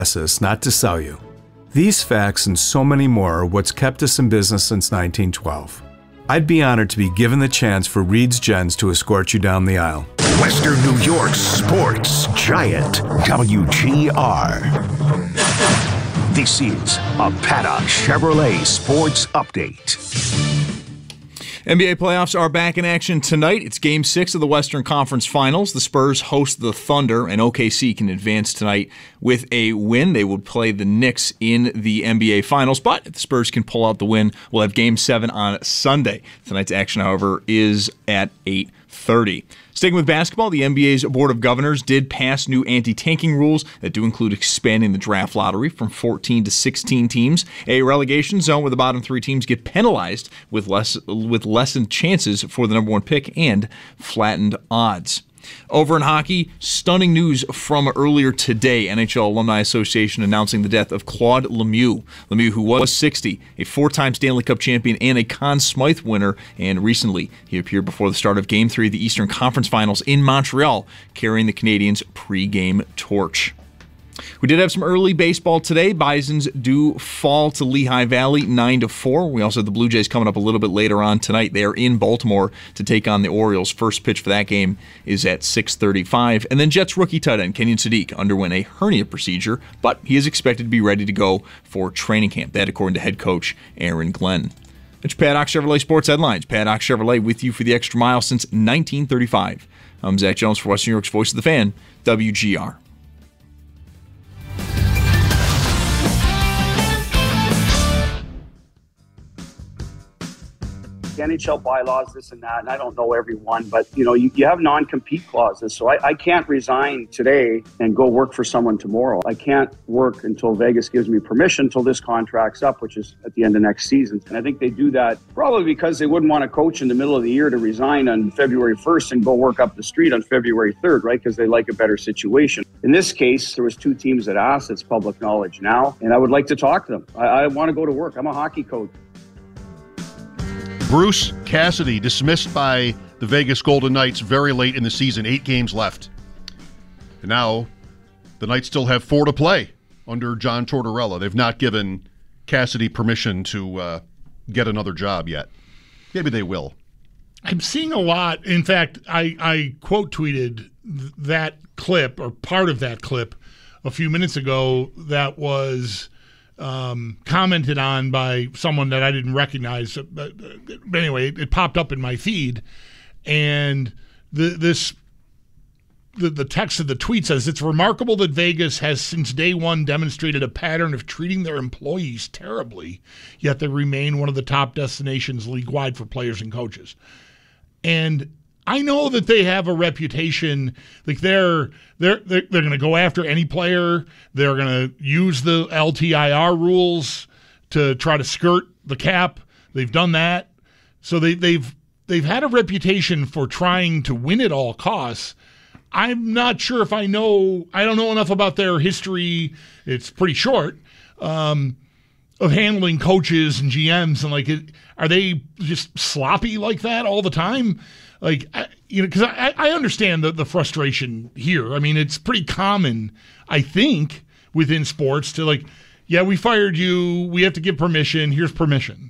us not to sell you. These facts and so many more are what's kept us in business since 1912. I'd be honored to be given the chance for Reed's Gents to escort you down the aisle. Western New York's sports giant, WGR. This is a Paddock Chevrolet Sports Update. NBA playoffs are back in action tonight. It's Game 6 of the Western Conference Finals. The Spurs host the Thunder, and OKC can advance tonight with a win. They would play the Knicks in the NBA Finals, but if the Spurs can pull out the win, we'll have Game 7 on Sunday. Tonight's action, however, is at 8:30. Sticking with basketball, the NBA's Board of Governors did pass new anti-tanking rules that do include expanding the draft lottery from 14 to 16 teams, a relegation zone where the bottom 3 teams get penalized with lessened chances for the number 1 pick, and flattened odds. Over in hockey, stunning news from earlier today. NHL Alumni Association announcing the death of Claude Lemieux. Lemieux, who was 60, a 4-time Stanley Cup champion and a Conn Smythe winner, and recently he appeared before the start of Game 3 of the Eastern Conference Finals in Montreal, carrying the Canadiens' pre-game torch. We did have some early baseball today. Bisons do fall to Lehigh Valley 9-4. We also have the Blue Jays coming up a little bit later on tonight. They are in Baltimore to take on the Orioles. First pitch for that game is at 6:35. And then Jets rookie tight end Kenyon Sadiq underwent a hernia procedure, but he is expected to be ready to go for training camp. That according to head coach Aaron Glenn. It's Paddock Chevrolet Sports Headlines. Paddock Chevrolet with you for the extra mile since 1935. I'm Zach Jones for Western New York's Voice of the Fan, WGR. NHL bylaws, this and that, and I don't know everyone, but you have non-compete clauses. So I can't resign today and go work for someone tomorrow. I can't work until Vegas gives me permission until this contract's up, which is at the end of next season. And I think they do that probably because they wouldn't want a coach in the middle of the year to resign on February 1st and go work up the street on February 3rd, right? Because they like a better situation. In this case, there was 2 teams that asked. It's public knowledge now, and I would like to talk to them. I want to go to work. I'm a hockey coach. Bruce Cassidy dismissed by the Vegas Golden Knights very late in the season, 8 games left. And now the Knights still have 4 to play under John Tortorella. They've not given Cassidy permission to get another job yet. Maybe they will. I'm seeing a lot. In fact, I quote tweeted that clip, or part of that clip, a few minutes ago that was commented on by someone that I didn't recognize. But anyway, it popped up in my feed, and the text of the tweet says, "It's remarkable that Vegas has since day one demonstrated a pattern of treating their employees terribly, yet they remain one of the top destinations league-wide for players and coaches." And I know that they have a reputation, like they're going to go after any player. They're going to use the LTIR rules to try to skirt the cap. They've done that. So they've had a reputation for trying to win at all costs. I'm not sure if I don't know enough about their history. It's pretty short, of handling coaches and GMs, and are they just sloppy like that all the time? Because I understand the frustration here. I mean, it's pretty common, I think, within sports to we fired you. We have to give permission. Here's permission.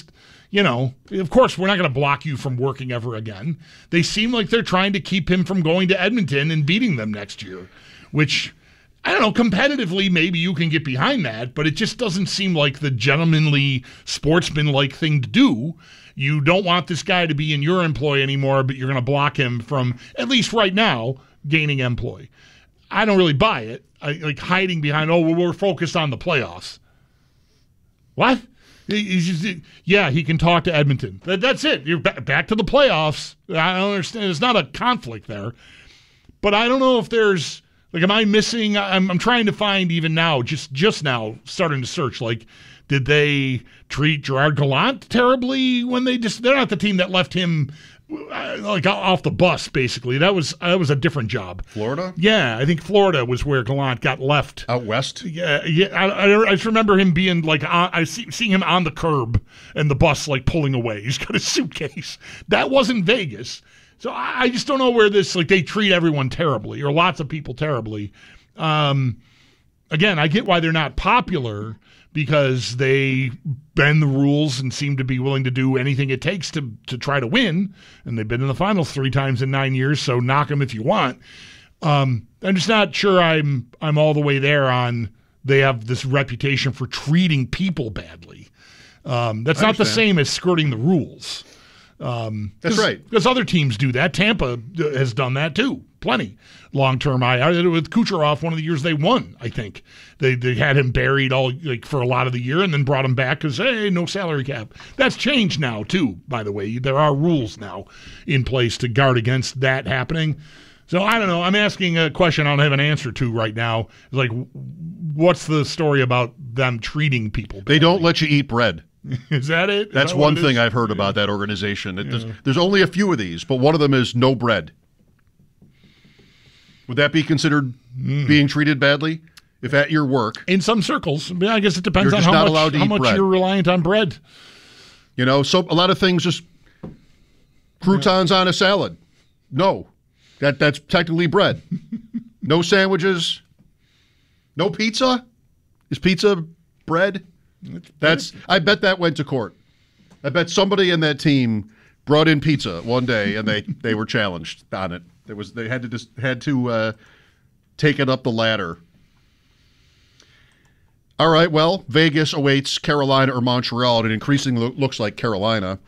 Of course, we're not going to block you from working ever again. They seem like they're trying to keep him from going to Edmonton and beating them next year, which, I don't know, competitively, maybe you can get behind that, but it just doesn't seem like the gentlemanly, sportsman-like thing to do. You don't want this guy to be in your employ anymore, but you're going to block him from, at least right now, gaining employ. I don't really buy it. Hiding behind, we're focused on the playoffs. What? He can talk to Edmonton. That's it. You're back to the playoffs. I don't understand. There's not a conflict there. But I don't know if there's, am I missing? I'm trying to find even now, just now, starting to search, did they treat Gerard Gallant terribly when they're not the team that left him off the bus, basically. That was a different job. Florida? Yeah, I think Florida was where Gallant got left. Out west? Yeah. I just remember him being seeing him on the curb and the bus pulling away. He's got a suitcase. That wasn't Vegas. So I just don't know where this, they treat everyone terribly, or lots of people terribly. again, I get why they're not popular, because they bend the rules and seem to be willing to do anything it takes to try to win. And they've been in the finals 3 times in 9 years, so knock them if you want. I'm just not sure I'm all the way there on they have this reputation for treating people badly. That's not the same as skirting the rules. That's right. Because other teams do that. Tampa has done that too. Plenty. Long-term, I did it with Kucherov one of the years they won, I think. They had him buried for a lot of the year and then brought him back because, hey, no salary cap. That's changed now, too, by the way. There are rules now in place to guard against that happening. So, I don't know. I'm asking a question I don't have an answer to right now. Like, what's the story about them treating people badly? They don't let you eat bread. Is that it? That's one thing I've heard about that organization. There's only a few of these, but one of them is no bread. Would that be considered being treated badly if at your work? In some circles. I guess it depends on You're how not allowed to eat much bread. you're reliant on bread. You know, so a lot of things, just croutons on a salad. No. That's technically bread. No sandwiches. No pizza? Is pizza bread? I bet that went to court. I bet somebody in that team brought in pizza one day and they were challenged on it. They had to take it up the ladder. All right, well, Vegas awaits Carolina or Montreal, and it increasingly looks like Carolina,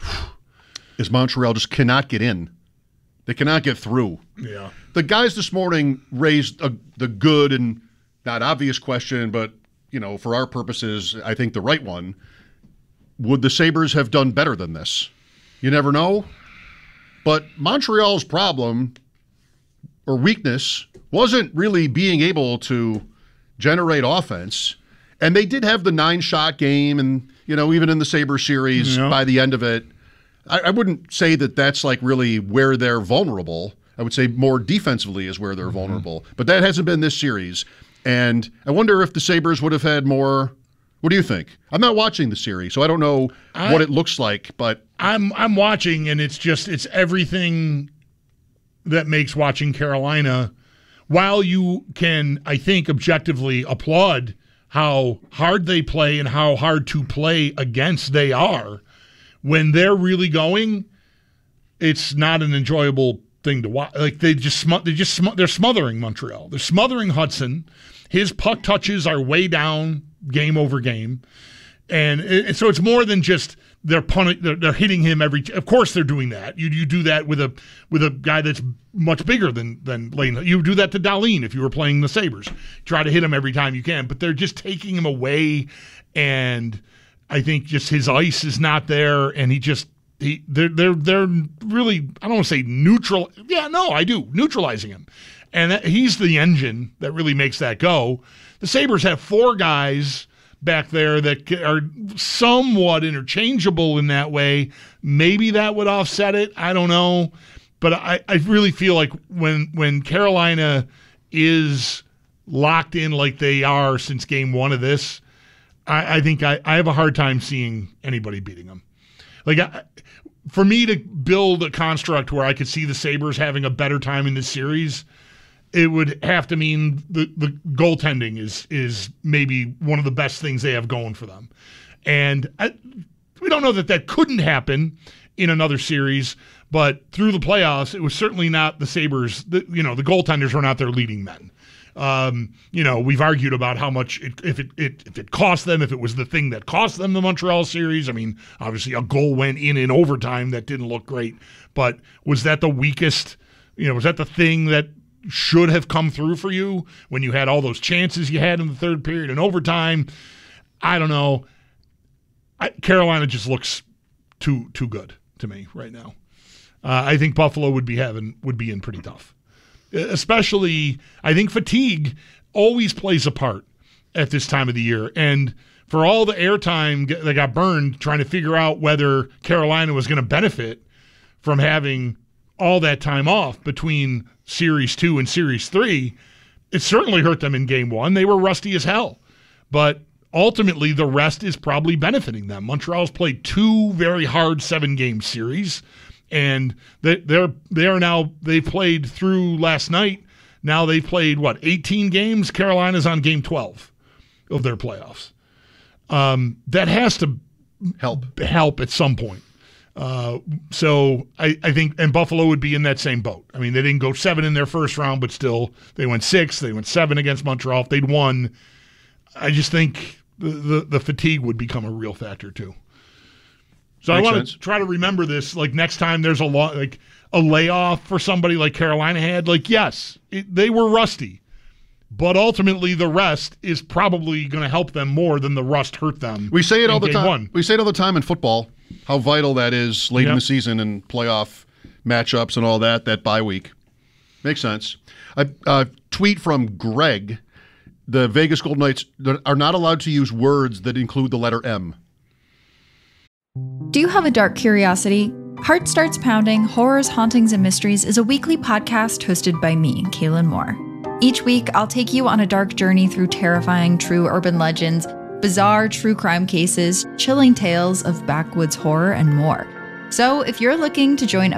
as Montreal just cannot get in. They cannot get through. Yeah. The guys this morning raised the good and not obvious question, but for our purposes, I think the right one. Would the Sabres have done better than this? You never know. But Montreal's problem or weakness wasn't really being able to generate offense. And they did have the 9-shot game, and, even in the Sabres series, by the end of it, I wouldn't say that that's like really where they're vulnerable. I would say more defensively is where they're vulnerable. But that hasn't been this series. And I wonder if the Sabres would have had more. What do you think? I'm not watching the series, so I don't know what it looks like, but I'm watching, and it's everything that makes watching Carolina, while you can, I think, objectively applaud how hard they play and how hard to play against they are, when they're really going, it's not an enjoyable thing to watch. Like they're smothering Montreal. They're smothering Hudson. His puck touches are way down game over game. And so it's more than just they're hitting him every. Of course, they're doing that. You do that with a guy that's much bigger than Lane. You do that to Dahlin if you were playing the Sabres. Try to hit him every time you can, but they're just taking him away. And I think just his ice is not there, and they're really, I don't want to say neutral. Yeah, no, I do, neutralizing him, and he's the engine that really makes that go. The Sabres have 4 guys back there that are somewhat interchangeable in that way. Maybe that would offset it. I don't know. But I really feel like when Carolina is locked in like they are since game 1 of this, I think I have a hard time seeing anybody beating them. Like, for me to build a construct where I could see the Sabres having a better time in this series, it would have to mean the goaltending is maybe one of the best things they have going for them. And we don't know that couldn't happen in another series, but through the playoffs, it was certainly not the Sabres. The goaltenders were not their leading men. We've argued about how much if it cost them, if it was the thing that cost them the Montreal series. I mean, obviously a goal went in overtime that didn't look great, but was that the weakest? Was that the thing that should have come through for you when you had all those chances you had in the third period and overtime? I don't know. Carolina just looks too good to me right now. I think Buffalo would be in pretty tough. Especially, I think fatigue always plays a part at this time of the year. And for all the airtime that got burned trying to figure out whether Carolina was going to benefit from having all that time off between Series 2 and Series 3, it certainly hurt them in Game 1. They were rusty as hell. But ultimately, the rest is probably benefiting them. Montreal's played 2 very hard 7-game series. And they played through last night. Now they've played, 18 games? Carolina's on game 12 of their playoffs. That has to help at some point. So I think, and Buffalo would be in that same boat. I mean, they didn't go 7 in their first round, but still they went 6. They went 7 against Montreal. If they'd won, I just think the fatigue would become a real factor too. So I want to try to remember this. Like next time there's a layoff for somebody like Carolina had. Like yes, they were rusty, but ultimately the rest is probably going to help them more than the rust hurt them. We say it all the time. We say it all the time in football. How vital that is late in the season and playoff matchups and all that bye week. Makes sense. A tweet from Greg. The Vegas Golden Knights are not allowed to use words that include the letter M. Do you have a dark curiosity? Heart Starts Pounding, Horrors, Hauntings, and Mysteries is a weekly podcast hosted by me, Kaylin Moore. Each week, I'll take you on a dark journey through terrifying true urban legends, bizarre true crime cases, chilling tales of backwoods horror, and more. So if you're looking to join a